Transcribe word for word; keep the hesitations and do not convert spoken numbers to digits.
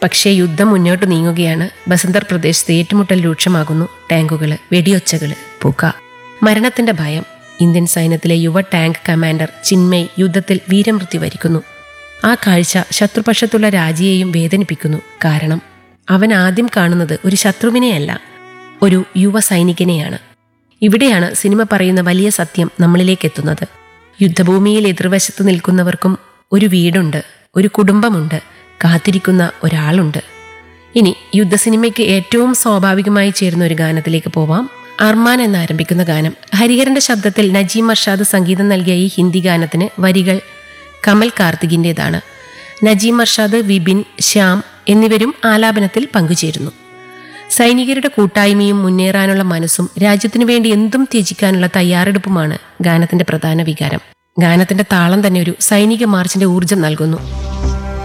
പക്ഷേ യുദ്ധം മുന്നോട്ട് നീങ്ങുകയാണ്. ബസന്തർ പ്രദേശത്ത് ഏറ്റുമുട്ടൽ രൂക്ഷമാകുന്നു. ടാങ്കുകള്, വെടിയൊച്ചകള്, പുക, മരണത്തിന്റെ ഭയം. ഇന്ത്യൻ സൈന്യത്തിലെ യുവ ടാങ്ക് കമാൻഡർ ചിന്മയ് യുദ്ധത്തിൽ വീരമൃത്യു വരിക്കുന്നു. ആ കാഴ്ച ശത്രുപക്ഷത്തുള്ള രാജിയെയും വേദനിപ്പിക്കുന്നു. കാരണം അവൻ ആദ്യം കാണുന്നത് ഒരു ശത്രുവിനെയല്ല, ഒരു യുവ സൈനികനെയാണ്. ഇവിടെയാണ് സിനിമ പറയുന്ന വലിയ സത്യം നമ്മളിലേക്ക് എത്തുന്നത്. യുദ്ധഭൂമിയിൽ എതിർവശത്ത് നിൽക്കുന്നവർക്കും ഒരു വീടുണ്ട്, ഒരു കുടുംബമുണ്ട്, കാത്തിരിക്കുന്ന ഒരാളുണ്ട്. ഇനി യുദ്ധസിനിമയ്ക്ക് ഏറ്റവും സ്വാഭാവികമായി ചേരുന്ന ഒരു ഗാനത്തിലേക്ക് പോവാം. അർമാൻ എന്നാരംഭിക്കുന്ന ഗാനം. ഹരിഹരന്റെ ശബ്ദത്തിൽ നജീം അർഷാദ് സംഗീതം നൽകിയ ഈ ഹിന്ദി ഗാനത്തിന് വരികൾ കമൽ കാർത്തികിൻ്റെതാണ്. നജീം അർഷാദ്, വിപിൻ, ശ്യാം എന്നിവരും ആലാപനത്തിൽ പങ്കുചേരുന്നു. സൈനികരുടെ കൂട്ടായ്മയും മുന്നേറാനുള്ള മനസ്സും രാജ്യത്തിനു വേണ്ടി എന്തും ത്യജിക്കാനുള്ള തയ്യാറെടുപ്പുമാണ് ഗാനത്തിന്റെ പ്രധാന വികാരം. ഗാനത്തിന്റെ താളം തന്നെ ഒരു സൈനിക മാർച്ചിന്റെ ഊർജം നൽകുന്നു.